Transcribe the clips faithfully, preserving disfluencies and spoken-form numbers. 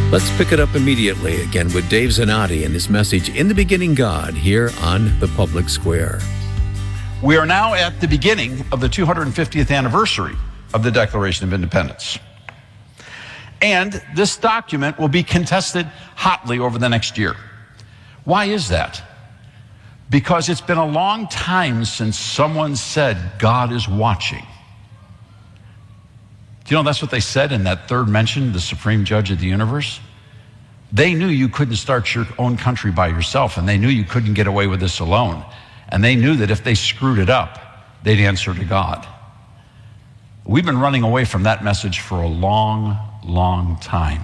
Let's pick it up immediately again with Dave Zanotti and his message, In the Beginning God, here on the Public Square. We are now at the beginning of the two hundred fiftieth anniversary of the Declaration of Independence. And this document will be contested hotly over the next year. Why is that? Because it's been a long time since someone said, God is watching. Do you know that's what they said in that third mention, the Supreme Judge of the Universe? They knew you couldn't start your own country by yourself, and they knew you couldn't get away with this alone. And they knew that if they screwed it up, they'd answer to God. We've been running away from that message for a long, long time.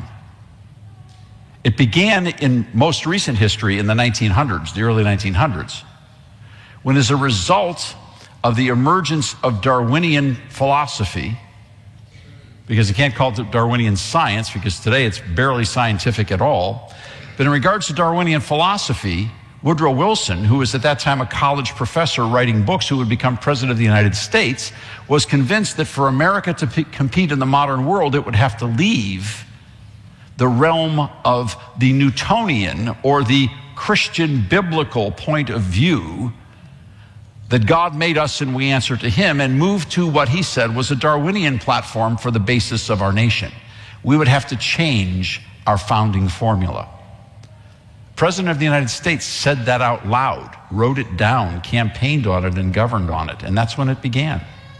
It began in most recent history in the nineteen hundreds, the early nineteen hundreds, when as a result of the emergence of Darwinian philosophy, because you can't call it Darwinian science because today it's barely scientific at all, but in regards to Darwinian philosophy, Woodrow Wilson, who was at that time a college professor writing books who would become president of the United States, was convinced that for America to p- compete in the modern world, it would have to leave the realm of the Newtonian or the Christian biblical point of view that God made us and we answer to him, and move to what he said was a Darwinian platform for the basis of our nation. We would have to change our founding formula. President of the United States said that out loud, wrote it down, campaigned on it, and governed on it, and that's when it began.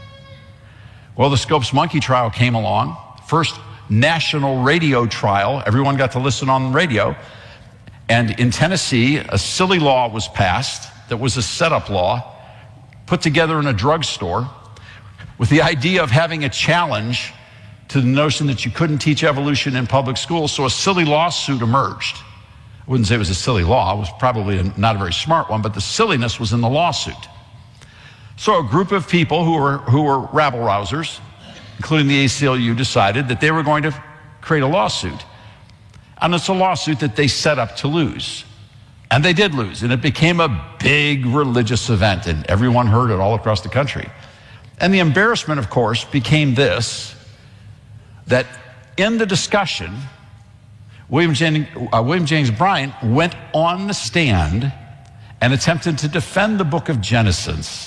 Well, the Scopes Monkey trial came along, first national radio trial. Everyone got to listen on the radio. And in Tennessee, a silly law was passed that was a setup law put together in a drugstore with the idea of having a challenge to the notion that you couldn't teach evolution in public schools. So a silly lawsuit emerged. I wouldn't say it was a silly law. It was probably a, not a very smart one, but the silliness was in the lawsuit. So a group of people who were, who were rabble-rousers, including the A C L U, decided that they were going to create a lawsuit. And it's a lawsuit that they set up to lose. And they did lose, and it became a big religious event, and everyone heard it all across the country. And the embarrassment, of course, became this, that in the discussion, William Jennings, uh, William James Bryant went on the stand and attempted to defend the book of Genesis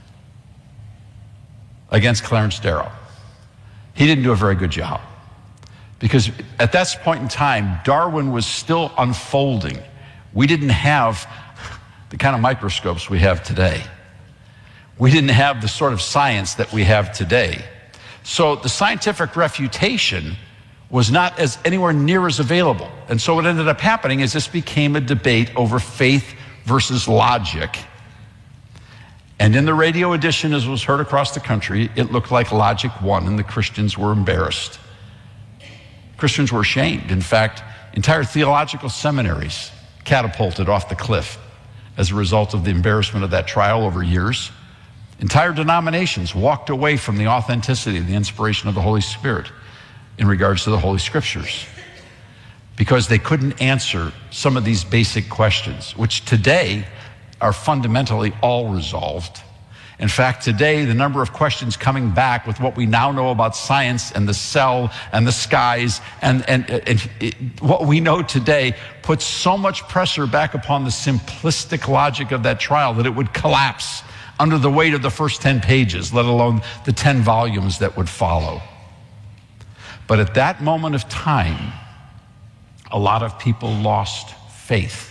against Clarence Darrow. He didn't do a very good job, because at that point in time, Darwin was still unfolding. We didn't have the kind of microscopes we have today. We didn't have the sort of science that we have today. So the scientific refutation was not as anywhere near as available. And so what ended up happening is this became a debate over faith versus logic. And in the radio edition, as was heard across the country, it looked like logic won and the Christians were embarrassed. Christians were ashamed. In fact, entire theological seminaries catapulted off the cliff as a result of the embarrassment of that trial over years. Entire denominations walked away from the authenticity and the inspiration of the Holy Spirit in regards to the Holy Scriptures, because they couldn't answer some of these basic questions, which today are fundamentally all resolved. In fact, today, the number of questions coming back with what we now know about science and the cell and the skies and, and, and it, what we know today puts so much pressure back upon the simplistic logic of that trial that it would collapse under the weight of the first ten pages, let alone the ten volumes that would follow. But at that moment of time, a lot of people lost faith.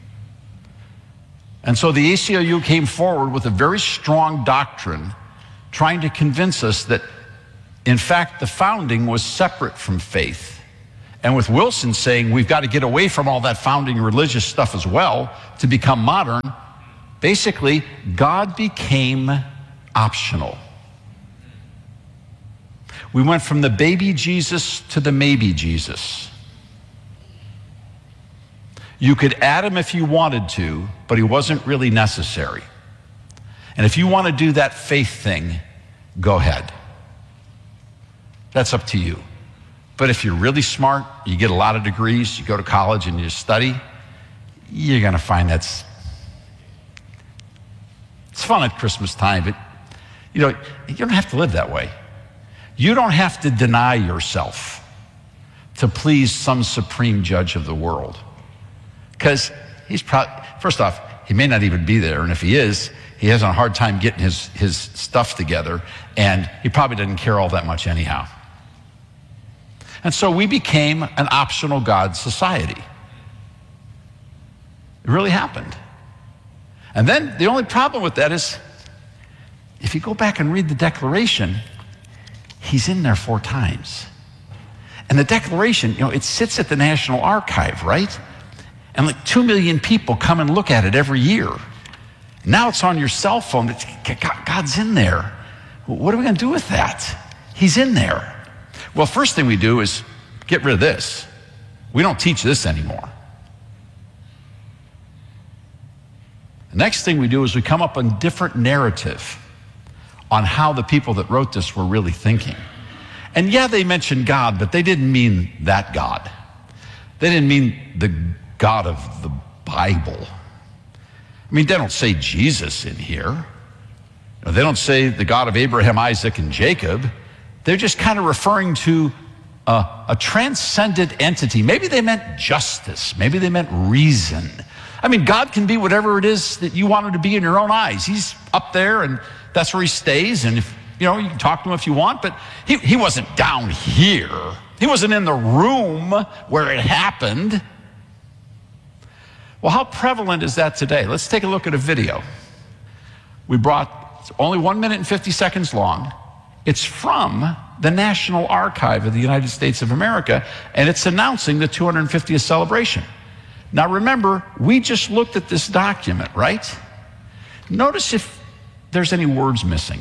And so the A C L U came forward with a very strong doctrine, trying to convince us that, in fact, the founding was separate from faith. And with Wilson saying we've got to get away from all that founding religious stuff as well to become modern, basically, God became optional. We went from the baby Jesus to the maybe Jesus. You could add him if you wanted to, but he wasn't really necessary. And if you want to do that faith thing, go ahead. That's up to you. But if you're really smart, you get a lot of degrees, you go to college and you study, you're going to find that's, it's fun at Christmas time, but you know, you don't have to live that way. You don't have to deny yourself to please some supreme judge of the world. Because he's probably, first off, he may not even be there, and if he is, he has a hard time getting his, his stuff together, and he probably doesn't care all that much anyhow. And so we became an optional God society. It really happened. And then the only problem with that is, if you go back and read the Declaration, he's in there four times. And the Declaration, you know, it sits at the National Archive, right? And like two million people come and look at it every year. Now it's on your cell phone. It's, God's in there. What are we going to do with that? He's in there. Well, first thing we do is get rid of this. We don't teach this anymore. The next thing we do is we come up with a different narrative on how the people that wrote this were really thinking. And yeah, they mentioned God, but they didn't mean that God. They didn't mean the God of the Bible. I mean, they don't say Jesus in here. They don't say the God of Abraham, Isaac, and Jacob. They're just kind of referring to a, a transcendent entity. Maybe they meant justice. Maybe they meant reason. I mean, God can be whatever it is that you want him to be in your own eyes. He's up there, and that's where he stays. And if you know, you can talk to him if you want, but he, he wasn't down here. He wasn't in the room where it happened. Well, how prevalent is that today? Let's take a look at a video. We brought, it's only one minute and fifty seconds long. It's from the National Archive of the United States of America, and it's announcing the two hundred fiftieth celebration. Now remember, we just looked at this document, right? Notice if there's any words missing.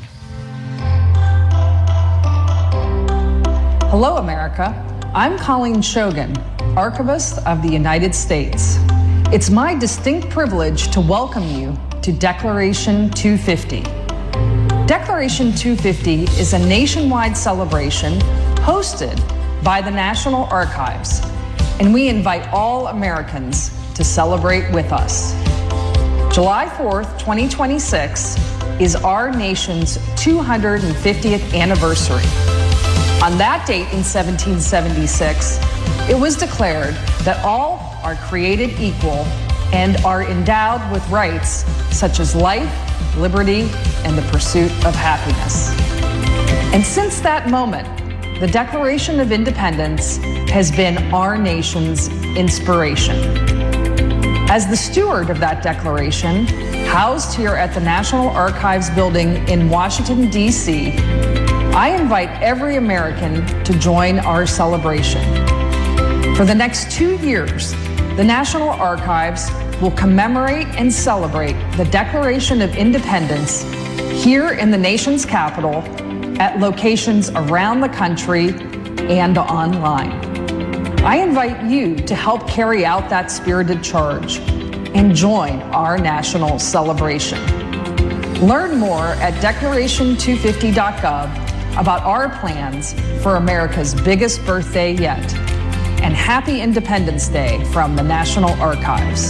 Hello, America. I'm Colleen Shogan, Archivist of the United States. It's my distinct privilege to welcome you to Declaration two fifty. Declaration two fifty is a nationwide celebration hosted by the National Archives, and we invite all Americans to celebrate with us. July fourth, twenty twenty-six is our nation's two hundred fiftieth anniversary. On that date in seventeen seventy-six, it was declared that all are created equal and are endowed with rights such as life, liberty, and the pursuit of happiness. And since that moment, the Declaration of Independence has been our nation's inspiration. As the steward of that declaration, housed here at the National Archives building in Washington, D C, I invite every American to join our celebration. For the next two years, the National Archives will commemorate and celebrate the Declaration of Independence here in the nation's capital, at locations around the country and online. I invite you to help carry out that spirited charge and join our national celebration. Learn more at declaration two fifty dot gov about our plans for America's biggest birthday yet. And happy Independence Day from the National Archives.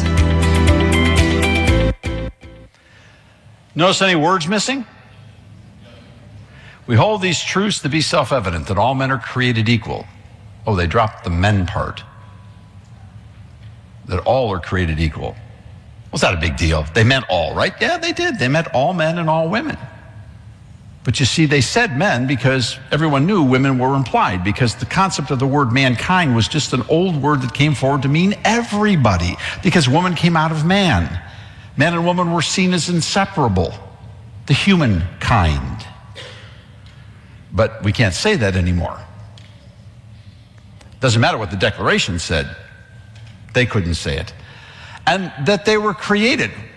Notice any words missing? We hold these truths to be self-evident, that all men are created equal. Oh, they dropped the men part. That all are created equal. Was that a big deal? They meant all, right? Yeah, they did. They meant all men and all women. But you see, they said men because everyone knew women were implied, because the concept of the word mankind was just an old word that came forward to mean everybody, because woman came out of man. Man and woman were seen as inseparable, the human kind. But we can't say that anymore. Doesn't matter what the Declaration said, they couldn't say it. And that they were created.